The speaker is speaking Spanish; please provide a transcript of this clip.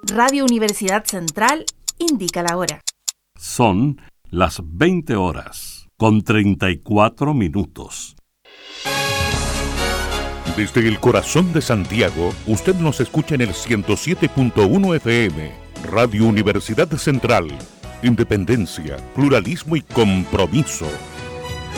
Radio Universidad Central indica la hora. Son las 20 horas con 34 minutos. Desde el corazón de Santiago, usted nos escucha en el 107.1 FM. Radio Universidad Central. Independencia, pluralismo y compromiso.